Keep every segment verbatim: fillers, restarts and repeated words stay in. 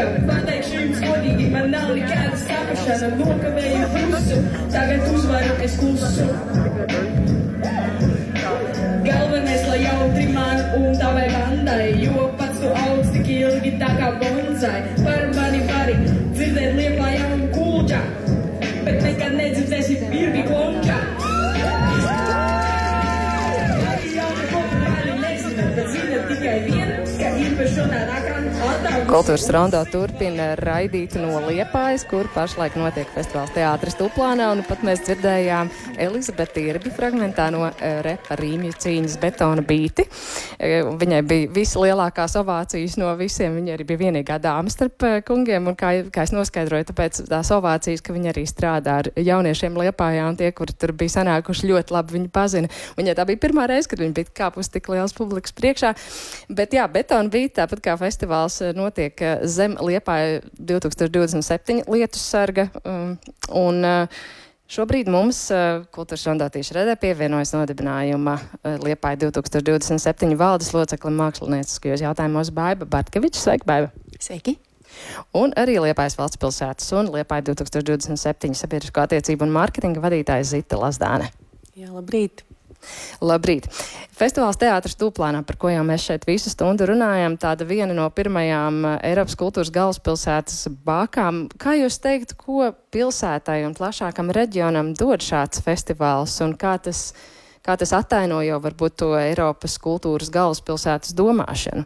končā. Pateikšu jums godīgi, man nav nekāda saprašana, nokavēju pusu, tagad uzvaru es klusu. Galvenais, lai jautri man un tavai bandai, jo pats tu audz tik ilgi tā kā bonzai. Par mani vari dzirdēt Liepājā un Kulģā, bet nekad nedzirdēsi virvi klončā. Arī jauni populāri nezina, bet zina tikai vienu, ka īpašonā rakā attāvis. Kultūras rondo turpina raidīt no Liepājas, kur pašlaik notiek festivāls Teātris Tuplānā, un pat mēs dzirdējām Elizabeti Irbi fragmentā no uh, repa Rīmju cīņas Betona bīti. Uh, viņai bija vislielākās ovācijas no visiem, viņa arī bija vienīgā dāma starp uh, kungiem, un kā, kā es noskaidroju, tāpēc tās ovācijas, ka viņa arī strādā ar jauniešiem Liepājā, un tie, kuri tur bija sanākuši, ļoti labi viņu pazina. Viņai tā bija pirmā reize, kad viņa bija kāpus tik liels publikas priekšā, bet jā, Betona bīti, tāpat kā festivāls uh, notiek zem Liepāja divtūkstoš divdesmit septiņi lietus sarga, um, un uh, šobrīd mums uh, Kultūras rondo tīša redē pievienojas nodibinājuma uh, Liepāja divtūkstoš divdesmit septiņi valdes locekli mākslinieckajos jautājumos Baiba Bartkeviča. Sveiki, Baiba! Sveiki! Un arī Liepājas valsts pilsētas un Liepāja divtūkstoš divdesmit septiņi sabiedrisko attiecību un mārketinga vadītāja Zita Lazdāne. Jā, labrīt! Labrīt! Festivāls Teātris Tuplānā, par ko jau mēs šeit visu stundu runājam, tāda viena no pirmajām Eiropas kultūras galvaspilsētas bākām. Kā jūs teiktu, ko pilsētai un plašākam reģionam dod šāds festivāls un kā tas, kā tas attaino jau varbūt to Eiropas kultūras galvaspilsētas domāšanu?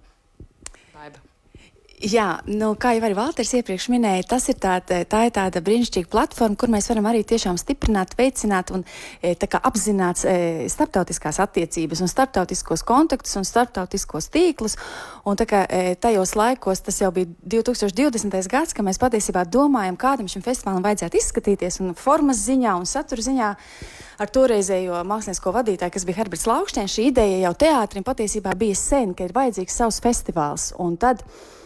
Jā, nu, kā jau arī Valters iepriekš minēja, tas ir tāda, tā ir tāda brīnišķīga platforma, kur mēs varam arī tiešām stiprināt, veicināt un tā kā apzināt starptautiskās attiecības un starptautiskos kontaktus un starptautiskos tīklus. Un tā kā tajos laikos, tas jau bija divtūkstoš divdesmitais gads, ka mēs patiesībā domājam, kādam šim festivālam vajadzētu izskatīties un formas ziņā un satura ziņā. Ar toreizējo mākslinieko vadītāju, kas bija Herberts Laukšteins, šī ideja jau teātrim patiesībā bija sen, ka ir vajadzīgs savs festivāls. Un tad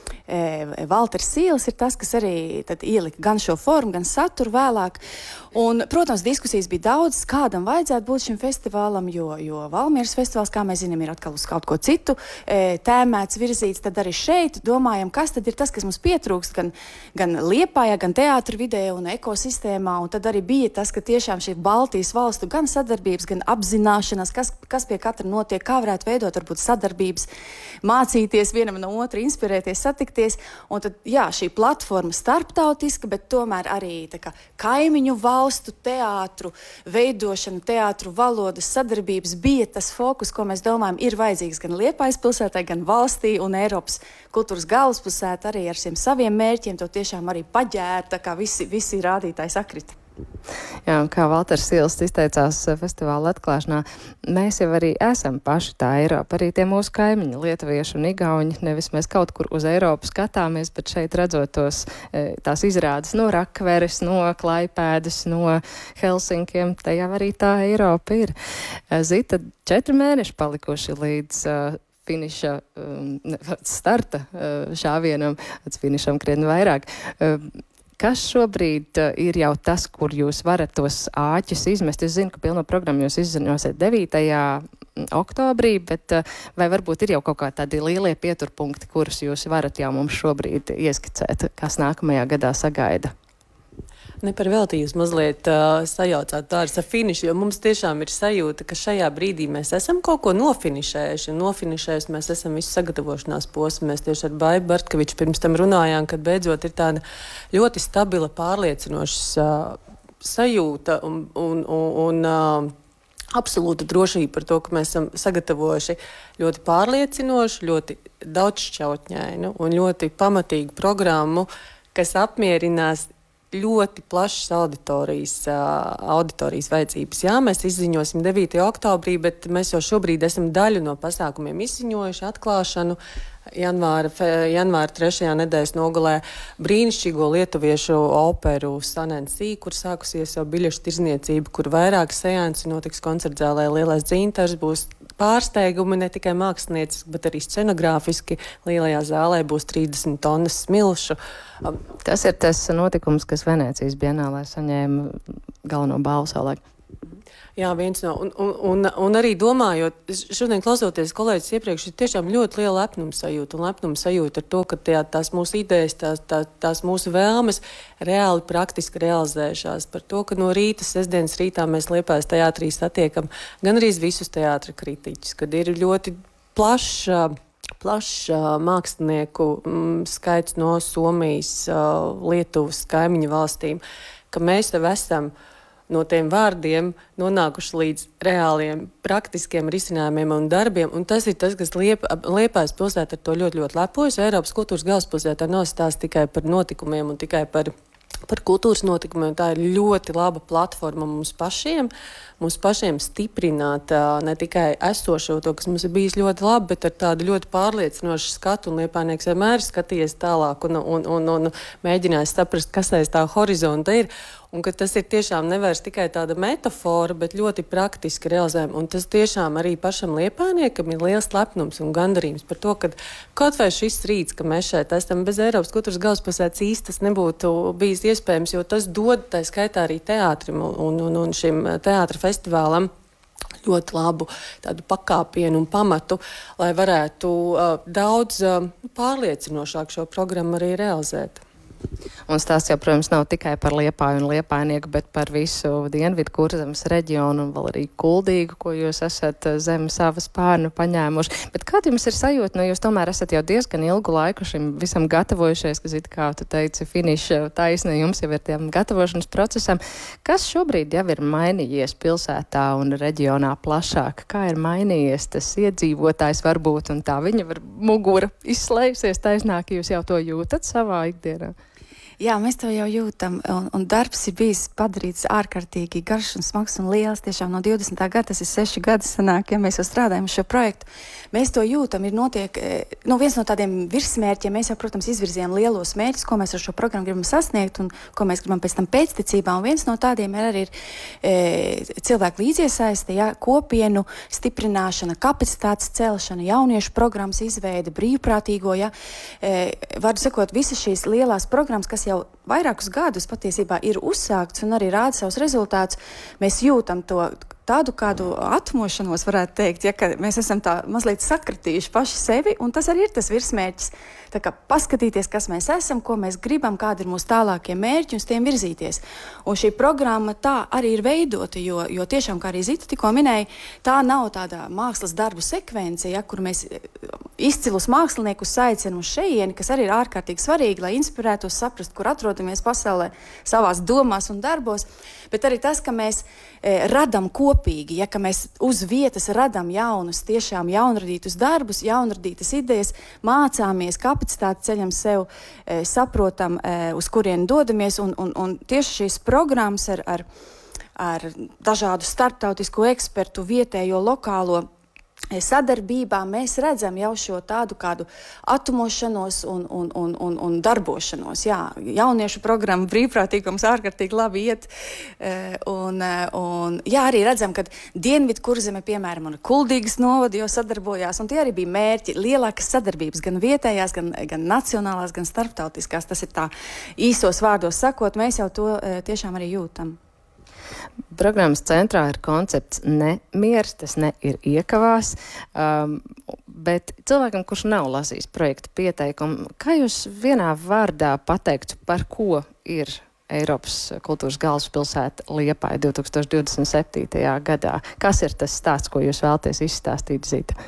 E, Valters Sīls ir tas, kas arī tad ielika gan šo formu, gan saturu vēlāk. Un, protams, diskusijas bija daudz, kādam vajadzētu būt šim festivālam, jo, jo Valmieras festivāls, kā mēs zinām, ir atkal uz kaut ko citu e, tēmēts, virzīts. Tad arī šeit domājam, kas tad ir tas, kas mums pietrūkst gan, gan Liepājā, gan teātru vidē un ekosistēmā. Un tad arī bija tas, ka tiešām šī Baltijas valstu gan sadarbības, gan apzināšanās, kas, kas pie katra notiek, kā varētu veidot varbūt sadarbības, mācīties vienam no otra, inspirēties, satikties. Un tad, jā, šī platforma starptautiska, bet tomēr arī tā kā kaimiņu valstu teātru veidošana, teātru valodas sadarbības bija tas fokus, ko mēs domājam, ir vajadzīgs gan Liepājas pilsētai, gan valstī un Eiropas kultūras galvaspilsēta arī ar šiem saviem mērķiem to tiešām arī paģēra, tā kā visi, visi rādītāji sakrita. Jā, un kā Valters Sīls izteicās festivāla atklāšanā, mēs jau arī esam paši tā Eiropa, arī tie mūsu kaimiņi, lietuvieši un igauņi, nevis mēs kaut kur uz Eiropu skatāmies, bet šeit redzot tos, tās izrādes no Rakveres, no Klaipēdas, no Helsinkiem, te jau arī tā Eiropa ir. Zita, četri mēneši palikuši līdz uh, finiša um, starta uh, šāvienam, līdz finišam krietni vairāk. Uh, Kas šobrīd uh, ir jau tas, kur jūs varat tos āķus izmest? Es zinu, ka pilno programmu jūs izziņosiet devītajā oktobrī, bet uh, vai varbūt ir jau kaut kā tādi lielie pieturpunkti, kurus jūs varat jau mums šobrīd ieskicēt, kas nākamajā gadā sagaida? Ne par velti jūs mazliet uh, sajaucāt tādas ar finišu, jo mums tiešām ir sajūta, ka šajā brīdī mēs esam kaut ko nofinišējuši, un nofinišējuši mēs esam visu sagatavošanās posmu. Mēs tieši ar Baibu Bartkeviču pirms tam runājām, kad beidzot ir tāda ļoti stabila, pārliecinoša uh, sajūta un, un, un, un uh, absolūta drošība par to, ka mēs esam sagatavojuši ļoti pārliecinošu, ļoti daudzšķautņainu un ļoti pamatīgu programmu, kas apmierinās ļoti plašas auditorijas, auditorijas vajadzības. Jā, mēs izziņosim devītajā oktobrī, bet mēs jau šobrīd esam daļu no pasākumiem izziņojuši, atklāšanu janvāra, janvāra trešajā nedēļas nogalē brīnišķīgo lietuviešu operu Sanensī, kur sākusies jau biļešu tirzniecība, kur vairāk seansi notiks koncertzālē Lielais dzintars, būs pārsteigumi ne tikai mākslinieciski, bet arī scenogrāfiski. Lielajā zālē būs trīsdesmit tonnas smilšu. Tas ir tas notikums, kas Venēcijas bienālē saņēma galveno balvu savulaik. Jā, viens no, un, un, un, un arī domājot, šodien klausoties kolēģis iepriekš, ir tiešām ļoti liela lepnuma sajūta, un lepnuma sajūta ar to, ka tie, tās mūsu idejas, tās, tā, tās mūsu vēlmes reāli praktiski realizējušās, par to, ka no rīta, sestdienas rītā mēs Liepājas teātrī satiekam gan arī visus teātra kritiķus, kad ir ļoti plašs, plašs mākslinieku mm, skaits no Somijas, Lietuvas, kaimiņu valstīm, ka mēs tev esam no tiem vārdiem nonākuši līdz reāliem, praktiskiem risinājumiem un darbiem, un tas ir tas, kas Liep, Liepājas pilsēta ar to ļoti, ļoti lepojas. Eiropas kultūras galvaspilsētā nav stāsts tikai par notikumiem un tikai par, par kultūras notikumiem. Tā ir ļoti laba platforma mums pašiem, mums pašiem stiprināt ne tikai esošo to, kas mums ir bijis ļoti labi, bet ar tādu ļoti pārliecinošu skatu, un liepājnieks vienmēr skatījies tālāk un, un, un, un mēģinājis saprast, kas aiz tā horizonta ir. Un ka tas ir tiešām nevairs tikai tāda metafora, bet ļoti praktiski realizējama. Un tas tiešām arī pašam liepājniekam ir liels lepnums un gandarījums par to, ka kaut vai šis rīts, ka mēs šeit esam bez Eiropas kultūras galvaspilsētas īsti, tas nebūtu bijis iespējams, jo tas dod tā skaitā arī teātrim un, un, un šim teātra festivālam ļoti labu tādu pakāpienu un pamatu, lai varētu uh, daudz uh, pārliecinošāk šo programmu arī realizēt. Un stāsts jau, protams, nav tikai par Liepāju un liepājnieku, bet par visu Dienvidu Kurzemes reģionu un vēl arī Kuldīgu, ko jūs esat zem savas pārnu paņēmuši. Bet kāda jums ir sajūta? Nu, jūs tomēr esat jau diezgan ilgu laiku šim visam gatavojušies, kas it kā tu teici, finiša taisne jums jau ir tiem gatavošanas procesam. Kas šobrīd jau ir mainījies pilsētā un reģionā plašāk? Kā ir mainījies tas iedzīvotājs varbūt un tā viņa var mugura izslējusies taisnāk, jūs jau to jūtat savā ikdienā? Jā, mēs to jau jūtam, un, un darbs ir bijis padarīts ārkārtīgi garš un smags un liels. Tiešām no divdesmitā gada, tas ir seši gadi sanāk, ja mēs jau strādājam šo projektu. Mēs to jūtam, ir notiek, nu, viens no tādiem virsmērķiem, mēs jau, protams, izvirzījām lielos mērķus, ko mēs ar šo programmu gribam sasniegt un ko mēs gribam pēc tam pēcticībā, un viens no tādiem ir arī ir, e, cilvēku līdziesaiste, ja, kopienu stiprināšana, kapacitātes celšana, jauniešu programmas izveide, brīvprātīgo, ja, e, varu sakot, visas šīs lielās programmas, kas jau vairākus gadus patiesībā ir uzsākts un arī rāda savus rezultātus, mēs jūtam to tādu kādu atmošanos, varētu teikt, ja, ka mēs esam tā mazliet sakritījuši paši sevi, un tas arī ir tas virsmērķis. Tā kā paskatīties, kas mēs esam, ko mēs gribam, kādi ir mūsu tālākie mērķi un uz tiem virzīties. Un šī programma tā arī ir veidota, jo, jo tiešām, kā arī Zita tikko minēja, tā nav tāda mākslas darbu sekvence, ja, kur mēs izcilus māksliniekus aicinām uz šejieni, kas arī ir ārkārtīgi svarīgi, lai inspirētos saprast, kur atrodamies pasaulē, savās domās un darbos, bet arī tas, ka mēs e, radam kopīgi, ja, ka mēs uz vietas radam jaunus, tiešām jaunradītus darbus, jaunradītas idejas, mācāmies, kapacitāti ceļam sev, e, saprotam, e, uz kurien dodamies, un, un, un tieši šīs programmas ar, ar, ar dažādu starptautisko ekspertu, vietējo, lokālo sadarbībā mēs redzam jau šo tādu kādu atumošanos un, un, un, un, un darbošanos. Jā, jauniešu programma brīvprātīgums ārkārtīgi labi iet. Un, un jā, arī redzam, ka Dienvidu Kurzeme, piemēram, un Kuldīgas novada jau sadarbojās, un tie arī bija mērķi, lielākas sadarbības, gan vietējās, gan, gan nacionālās, gan starptautiskās. Tas ir tā īsos vārdos sakot, mēs jau to tiešām arī jūtam. Programmas centrā ir koncepts nemiers, tas ne ir iekavās, um, bet cilvēkam, kurš nav lasījis projekta pieteikumu, kā jūs vienā vārdā pateiktu, par ko ir Eiropas kultūras galvaspilsēta Liepāja divtūkstoš divdesmit septītajā gadā? Kas ir tas stāsts, ko jūs vēlaties izstāstīt, Zita?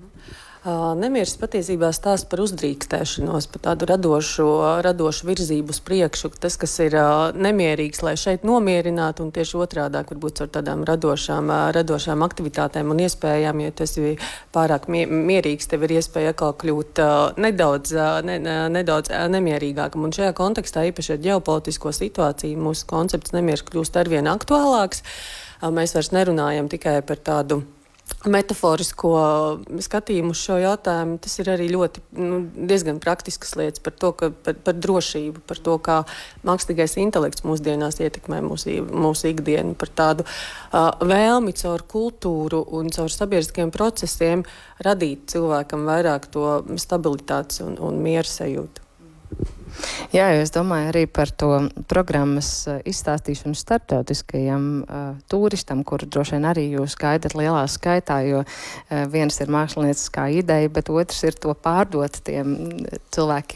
Uh, Nemieris patiesībā stāsta par uzdrīkstēšanos, par tādu radošu, radošu virzību uz priekšu, tas, kas ir uh, nemierīgs, lai šeit nomierinātu, un tieši otrādāk varbūt ar tādām radošām, uh, radošām aktivitātēm un iespējām, ja tas ir pārāk mie mierīgs, tev ir iespēja atkal kļūt uh, nedaudz, uh, ne, nedaudz uh, nemierīgākam. Un šajā kontekstā, īpaši ar ģeopolitisko situāciju, mūsu koncepts nemieris kļūst arvien aktuālāks. Uh, mēs vairs nerunājam tikai par tādu metaforisko skatījumu uz šo jautājumu. Tas ir arī ļoti nu, diezgan praktiskas lietas par to, ka, par, par drošību, par to, kā mākslīgais intelekts mūsdienās ietekmē mūsu, mūsu ikdienu, par tādu uh, vēlmi caur kultūru un caur sabiedriskiem procesiem radīt cilvēkam vairāk to stabilitātes un, un miera sajūtu. Jā, jo es domāju arī par to programmas izstāstīšanu starptautiskajam uh, turistam, kuru droši vien arī jūs gaidat lielā skaitā, jo uh, viens ir mākslinieciskā ideja, bet otrs ir to pārdot tiem cilvēkiem,